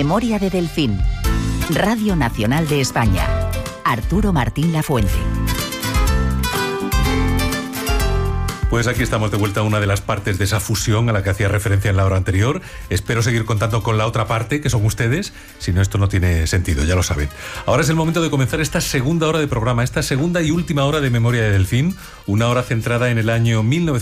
Memoria de Delfín. Radio Nacional de España. Arturo Martín Lafuente. Pues aquí estamos de vuelta a una de las partes de esa fusión a la que hacía referencia en la hora anterior. Espero seguir contando con la otra parte, que son ustedes. Si no, esto no tiene sentido, ya lo saben. Ahora es el momento de comenzar esta segunda hora de programa, esta segunda y última hora de Memoria de Delfín, una hora centrada en el año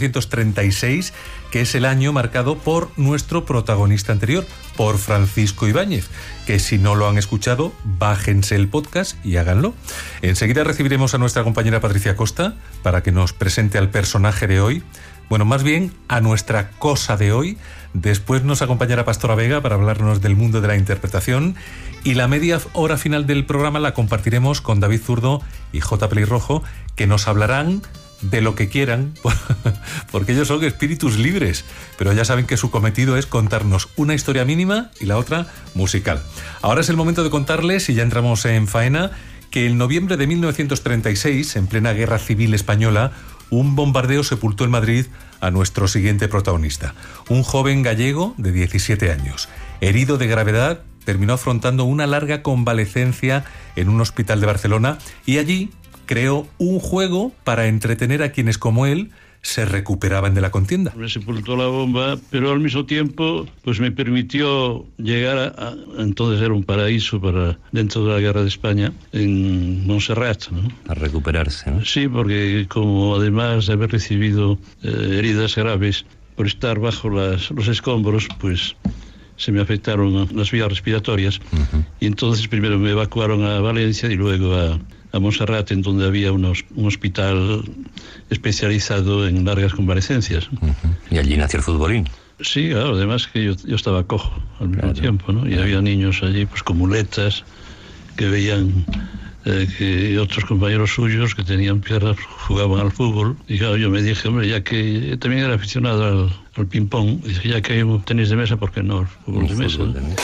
1936, que es el año marcado por nuestro protagonista anterior, por Francisco Ibáñez, que si no lo han escuchado, bájense el podcast y háganlo. Enseguida recibiremos a nuestra compañera Patricia Costa para que nos presente al personaje de hoy, bueno, más bien a nuestra cosa de hoy. Después nos acompañará Pastora Vega para hablarnos del mundo de la interpretación, y la media hora final del programa la compartiremos con David Zurdo y J. Pelirrojo, que nos hablarán de lo que quieran, porque ellos son espíritus libres, pero ya saben que su cometido es contarnos una historia mínima y la otra musical. Ahora es el momento de contarles, y ya entramos en faena, que en noviembre de 1936, en plena Guerra Civil Española, un bombardeo sepultó en Madrid a nuestro siguiente protagonista, un joven gallego de 17 años. Herido de gravedad, terminó afrontando una larga convalecencia en un hospital de Barcelona, y allí creó un juego para entretener a quienes, como él, se recuperaban de la contienda. Me sepultó la bomba, pero al mismo tiempo pues me permitió llegar a entonces era un paraíso para dentro de la guerra de España, en Montserrat, ¿no? A recuperarse, ¿no? Sí, porque como además de haber recibido heridas graves por estar bajo los escombros, pues se me afectaron las vías respiratorias. Y entonces primero me evacuaron a Valencia y luego a Montserrat, en donde había un hospital especializado en largas convalecencias. Y allí nació el futbolín. Sí, claro, además que yo estaba cojo al mismo tiempo, ¿no? Y había niños allí pues con muletas que veían que otros compañeros suyos que tenían piernas jugaban al fútbol. Y claro, yo me dije, hombre, ya que también era aficionado al ping-pong, dije, ya que hay un tenis de mesa, ¿por qué no el fútbol de mesa?